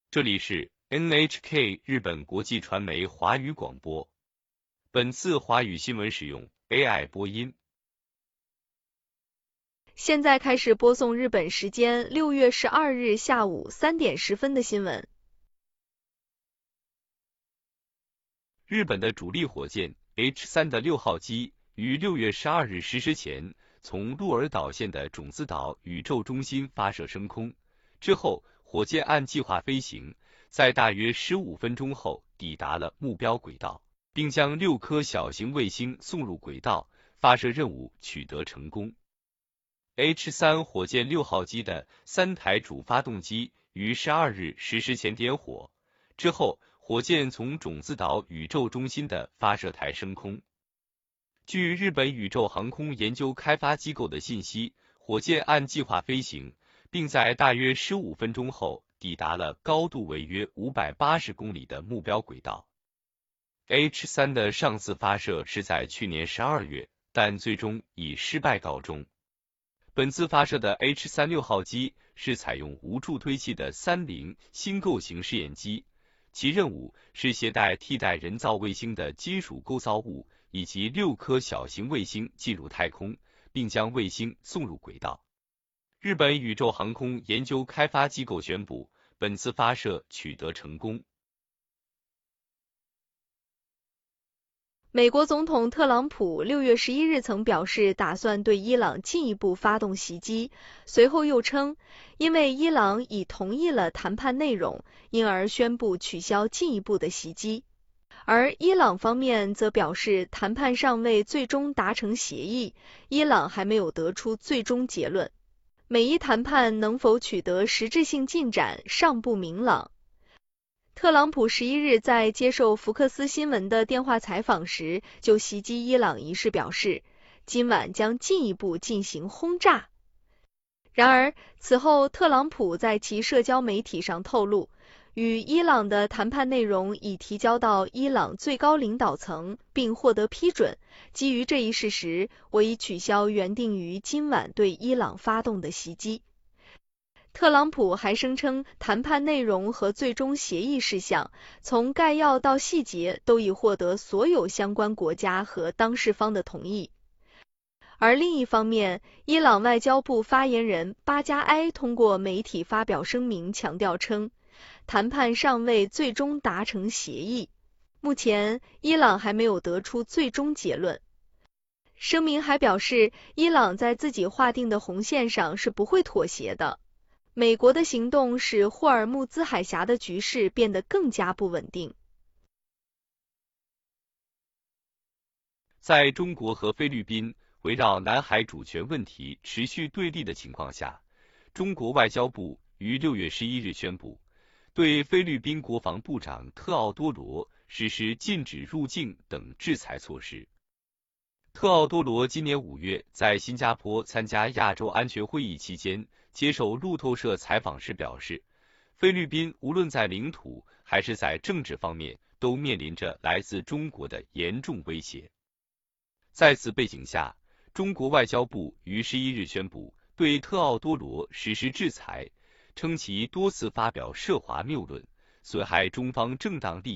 这里是 NHK 日本国际传媒华语广播。本次华语新闻使用 AI 播音。 现在开始播送日本时间6月12日下午3点10分的新闻。 日本的主力火箭 H3 的6号机于6月12日实时前从鹿儿岛县的种子岛宇宙中心发射升空，之后火箭按计划飞行，在大约15分钟后抵达了目标轨道，并将6颗小型卫星送入轨道，发射任务取得成功。H3 火箭6号机的3台主发动机于12日实时前点火，之后火箭从种子岛宇宙中心的发射台升空。据日本宇宙航空研究开发机构的信息，火箭按计划飞行，并在大约15分钟后抵达了高度为约580公里的目标轨道。H3 的上次发射是在去年12月，但最终以失败告终。本次发射的 H3 6号机是采用无助推器的30新构型试验机，其任务是携带替代人造卫星的金属构造物以及6颗小型卫星进入太空，并将卫星送入轨道。日本宇宙航空研究开发机构宣布，本次发射取得成功。 美国总统特朗普6月11日曾表示打算对伊朗进一步发动袭击，随后又称，因为伊朗已同意了谈判内容，因而宣布取消进一步的袭击。而伊朗方面则表示，谈判尚未最终达成协议，伊朗还没有得出最终结论。美伊谈判能否取得实质性进展尚不明朗。特朗普11日在接受福克斯新闻的电话采访时，就袭击伊朗一事表示，今晚将进一步进行轰炸。然而，此后特朗普在其社交媒体上透露，与伊朗的谈判内容已提交到伊朗最高领导层，并获得批准。基于这一事实，我已取消原定于今晚对伊朗发动的袭击。特朗普还声称，谈判内容和最终协议事项，从概要到细节都已获得所有相关国家和当事方的同意。而另一方面，伊朗外交部发言人巴加埃通过媒体发表声明强调称，谈判尚未最终达成协议，目前伊朗还没有得出最终结论。声明还表示，伊朗在自己划定的红线上是不会妥协的。美国的行动使霍尔木兹海峡的局势变得更加不稳定。 在中国和菲律宾围绕南海主权问题持续对立的情况下，中国外交部于6月11日宣布，对菲律宾国防部长特奥多罗实施禁止入境等制裁措施。特奥多罗今年5月在新加坡参加亚洲安全会议期间，接受路透社采访时表示，菲律宾无论在领土还是在政治方面都面临着来自中国的严重威胁。在此背景下，中国外交部于11日宣布对特奥多罗实施制裁，称其多次发表涉华谬论，损害中方正当利益。